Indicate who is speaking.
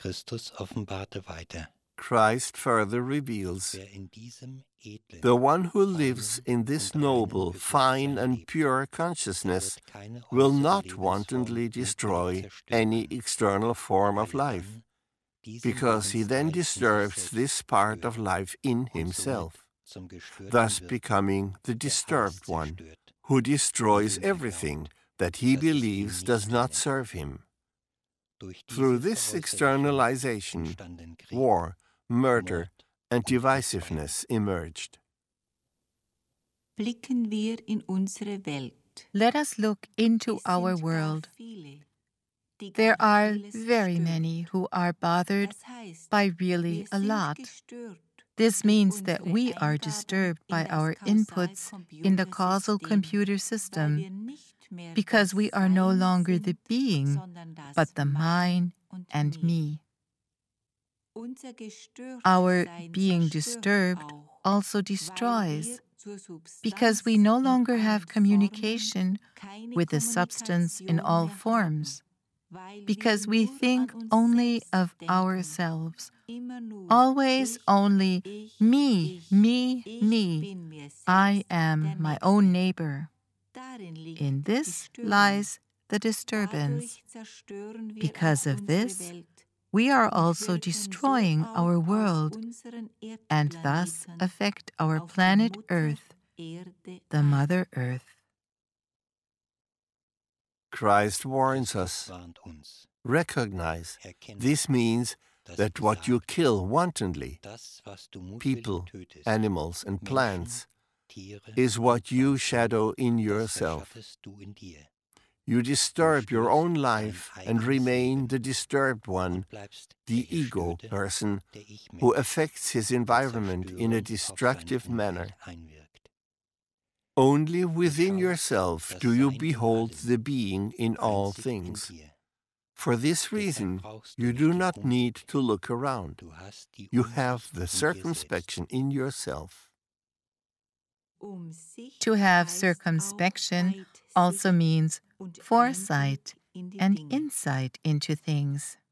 Speaker 1: Christ further reveals,
Speaker 2: wer in diesem edlen,
Speaker 1: the one who lives in this noble, fine, and pure consciousness will not wantonly destroy any external form of life, because he then disturbs this part of life in himself, thus becoming the disturbed one, who destroys everything that he believes does not serve him. Through this externalization, war, murder, and divisiveness emerged.
Speaker 3: Blicken wir in unsere Welt.
Speaker 4: Let us look into our world. There are very many who are bothered by really a lot. This means that we are disturbed by our inputs in the causal computer system, because we are no longer the being, but the mine and me. Our being disturbed also destroys, because we no longer have communication with the substance in all forms, because we think only of ourselves, always only me, me, me. I am my own neighbor. In this lies the disturbance. Because of this, we are also destroying our world and thus affect our planet Earth, the Mother Earth.
Speaker 1: Christ warns us, recognize, this means that what you kill wantonly, people, animals, and plants, is what you shadow in yourself. You disturb your own life and remain the disturbed one, the ego person, who affects his environment in a destructive manner. Only within yourself do you behold the being in all things. For this reason, you do not need to look around. You have the circumspection in yourself.
Speaker 4: To have circumspection also means foresight and insight into things.